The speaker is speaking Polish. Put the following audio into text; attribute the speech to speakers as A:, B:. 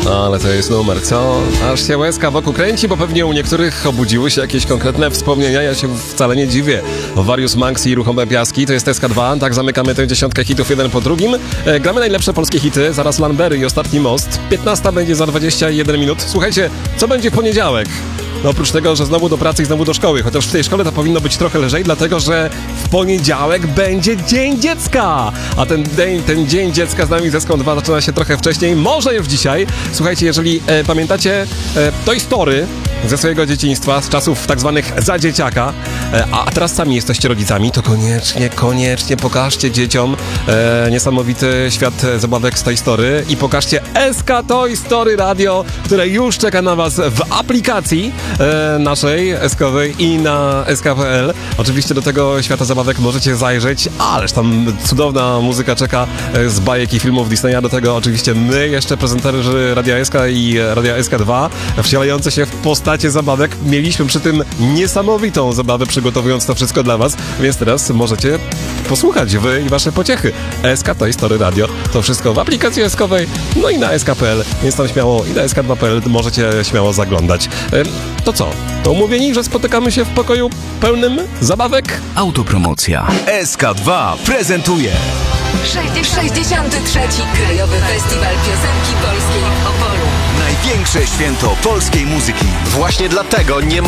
A: Ale to jest numer, co? Aż się łezka wokół kręci, bo pewnie u niektórych obudziły się jakieś konkretne wspomnienia, ja się wcale nie dziwię. Warius Manx i Ruchome Piaski, to jest SK2, tak zamykamy tę dziesiątkę hitów jeden po drugim. Gramy najlepsze polskie hity, zaraz Lambery i Ostatni Most. 15 będzie za 21 minut. Słuchajcie, co będzie w poniedziałek? No oprócz tego, że znowu do pracy i znowu do szkoły, chociaż w tej szkole to powinno być trochę lżej, dlatego że w poniedziałek będzie Dzień Dziecka, a ten Dzień Dziecka z nami ze SK2 zaczyna się trochę wcześniej, może już dzisiaj. Słuchajcie, jeżeli pamiętacie Toy Story ze swojego dzieciństwa, z czasów tak zwanych za dzieciaka, a teraz sami jesteście rodzicami, to koniecznie pokażcie dzieciom niesamowity świat zabawek z Toy Story i pokażcie SK Toy Story Radio, które już czeka na was w aplikacji naszej SK-owej i na SK.pl. Oczywiście do tego świata zabawek możecie zajrzeć, ależ tam cudowna muzyka czeka z bajek i filmów Disneya. Do tego oczywiście my, jeszcze prezenterzy Radia SK i Radia SK2, wcielające się w postacie zabawek. Mieliśmy przy tym niesamowitą zabawę, przygotowując to wszystko dla was, więc teraz możecie posłuchać wy i wasze pociechy. SK Toy Story Radio. To wszystko w aplikacji SK-owej, no i na SK.pl, więc tam śmiało i na SK2.pl możecie śmiało zaglądać. To co? To umówieni, że spotykamy się w pokoju pełnym zabawek?
B: Autopromocja. SK2 prezentuje
C: 63. Krajowy Festiwal Piosenki Polskiej w Opolu.
B: największe święto polskiej muzyki.
D: Właśnie dlatego nie